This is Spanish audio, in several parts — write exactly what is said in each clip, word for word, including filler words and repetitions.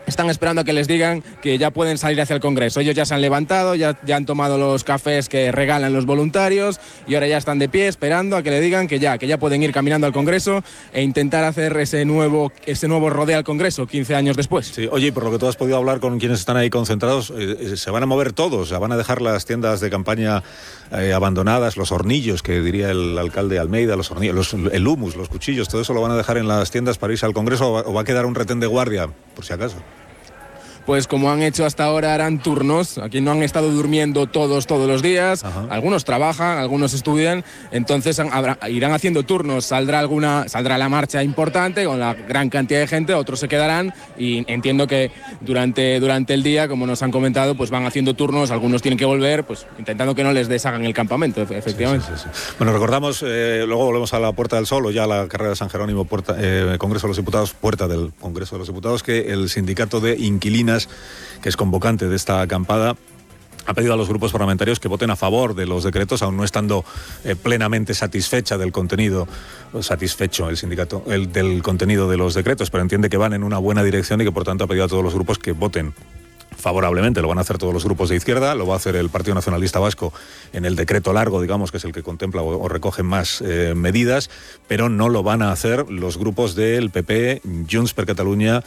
están esperando a que les digan que ya pueden salir hacia el Congreso. Ellos ya se han levantado, ya, ya han tomado los cafés que regalan los voluntarios y ahora ya están de pie esperando a que le digan que ya, que ya pueden ir caminando al Congreso e intentar hacer ese nuevo, ese nuevo rodeo al Congreso quince años después. Sí, oye, por lo que tú has podido hablar con quienes están ahí concentrados, eh, se van a mover todos, se van a dejar las tiendas de campaña eh, abandonadas, los hornillos, que diría el alcalde Almeida, los hornillos, los, el humus, los cuchillos, todo eso lo van a dejar en las tiendas para irse al Congreso, o va, o va a quedar un retén de guardia, por si acaso. Pues como han hecho hasta ahora, harán turnos. Aquí no han estado durmiendo todos, todos los días. Ajá. Algunos trabajan, algunos estudian. Entonces habrá, irán haciendo turnos. Saldrá alguna, saldrá la marcha importante con la gran cantidad de gente. Otros se quedarán y entiendo que durante, durante el día, como nos han comentado, pues van haciendo turnos. Algunos tienen que volver, pues intentando que no les deshagan el campamento, efectivamente. Sí, sí, sí, sí. Bueno, recordamos, eh, luego volvemos a la Puerta del Sol o ya a la carrera de San Jerónimo, puerta, eh, Congreso de los Diputados, puerta del Congreso de los Diputados, que el sindicato de inquilinas, que es convocante de esta acampada, ha pedido a los grupos parlamentarios que voten a favor de los decretos, aún no estando eh, plenamente satisfecha del contenido, satisfecho el sindicato el, del contenido de los decretos, pero entiende que van en una buena dirección y que por tanto ha pedido a todos los grupos que voten favorablemente. Lo van a hacer todos los grupos de izquierda, lo va a hacer el Partido Nacionalista Vasco en el decreto largo, digamos, que es el que contempla o, o recoge más eh, medidas, pero no lo van a hacer los grupos del P P, Junts per Catalunya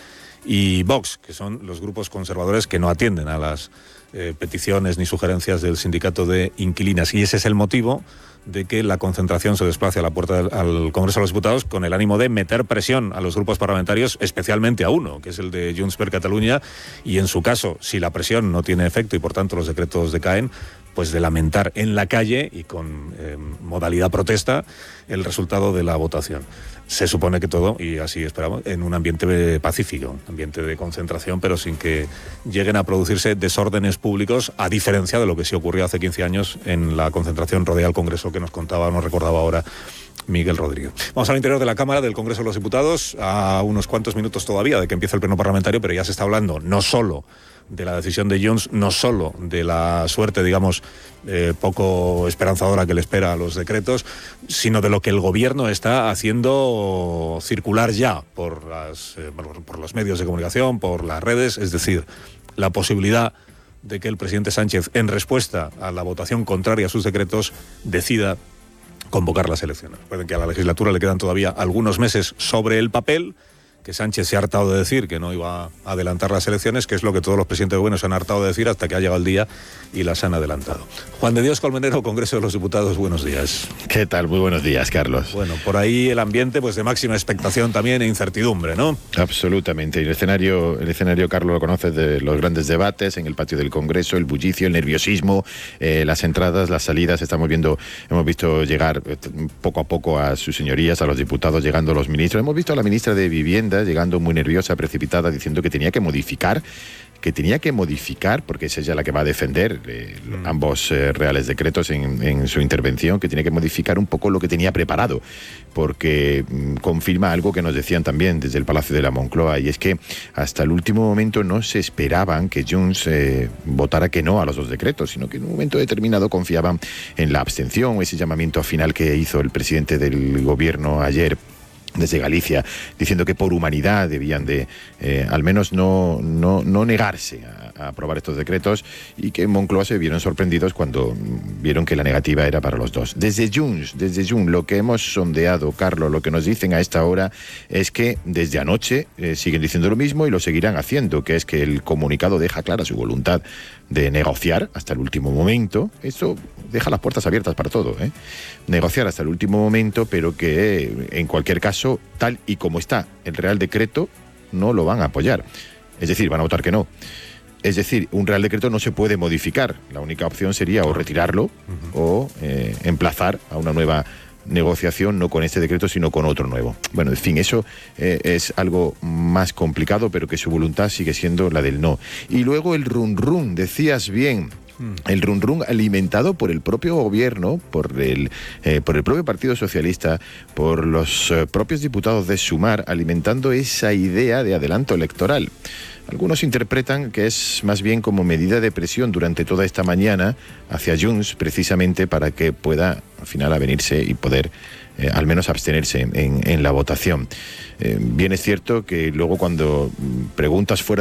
y Vox, que son los grupos conservadores que no atienden a las eh, peticiones ni sugerencias del sindicato de inquilinas. Y ese es el motivo de que la concentración se desplace a la puerta del, al Congreso de los Diputados con el ánimo de meter presión a los grupos parlamentarios, especialmente a uno, que es el de Junts per Catalunya, y en su caso, si la presión no tiene efecto y por tanto los decretos decaen, pues de lamentar en la calle y con eh, modalidad protesta el resultado de la votación. Se supone que todo, y así esperamos, en un ambiente pacífico, un ambiente de concentración, pero sin que lleguen a producirse desórdenes públicos, a diferencia de lo que sí ocurrió hace quince años en la concentración rodea al Congreso que nos contaba, nos recordaba ahora Miguel Rodríguez. Vamos al interior de la Cámara del Congreso de los Diputados, a unos cuantos minutos todavía de que empiece el pleno parlamentario, pero ya se está hablando no solo de la decisión de Junts, no solo de la suerte, digamos, eh, poco esperanzadora que le espera a los decretos, sino de lo que el gobierno está haciendo circular ya por, las, eh, por los medios de comunicación, por las redes, es decir, la posibilidad de que el presidente Sánchez, en respuesta a la votación contraria a sus decretos, decida convocar las elecciones. Recuerden que a la legislatura le quedan todavía algunos meses sobre el papel, que Sánchez se ha hartado de decir que no iba a adelantar las elecciones, que es lo que todos los presidentes buenos se han hartado de decir hasta que ha llegado el día y las han adelantado. Juan de Dios Colmenero, Congreso de los Diputados, buenos días. ¿Qué tal? Muy buenos días, Carlos. Bueno, por ahí el ambiente pues de máxima expectación también e incertidumbre, ¿no? Absolutamente. Y el escenario, el escenario, Carlos, lo conoces de los grandes debates en el patio del Congreso, el bullicio, el nerviosismo, eh, las entradas, las salidas. Estamos viendo, hemos visto llegar eh, poco a poco a sus señorías, a los diputados, llegando los ministros. Hemos visto a la ministra de Vivienda llegando muy nerviosa, precipitada, diciendo que tenía que modificar, que tenía que modificar, porque es ella la que va a defender eh, mm. ambos eh, reales decretos en, en su intervención, que tenía que modificar un poco lo que tenía preparado, porque mm, confirma algo que nos decían también desde el Palacio de la Moncloa, y es que hasta el último momento no se esperaban que Junts eh, votara que no a los dos decretos, sino que en un momento determinado confiaban en la abstención, o ese llamamiento final que hizo el presidente del gobierno ayer desde Galicia, diciendo que por humanidad debían de, eh, al menos no, no, no negarse a, a aprobar estos decretos, y que en Moncloa se vieron sorprendidos cuando vieron que la negativa era para los dos. Desde Junts, desde Junts, lo que hemos sondeado, Carlos, lo que nos dicen a esta hora es que desde anoche eh, siguen diciendo lo mismo y lo seguirán haciendo, que es que el comunicado deja clara su voluntad de negociar hasta el último momento. Eso deja las puertas abiertas para todo, ¿eh? Negociar hasta el último momento, pero que eh, en cualquier caso, tal y como está el Real Decreto, no lo van a apoyar. Es decir, van a votar que no. Es decir, un Real Decreto no se puede modificar. La única opción sería o retirarlo uh-huh. o eh, emplazar a una nueva negociación, no con este decreto, sino con otro nuevo. Bueno, en fin, eso eh, es algo más complicado, pero que su voluntad sigue siendo la del no. Y luego el run run, decías bien, el run run alimentado por el propio gobierno, por el, eh, por el propio Partido Socialista, por los eh, propios diputados de Sumar, alimentando esa idea de adelanto electoral. Algunos interpretan que es más bien como medida de presión durante toda esta mañana hacia Junts, precisamente para que pueda al final avenirse y poder eh, al menos abstenerse en, en la votación. Eh, bien es cierto que luego cuando preguntas fuera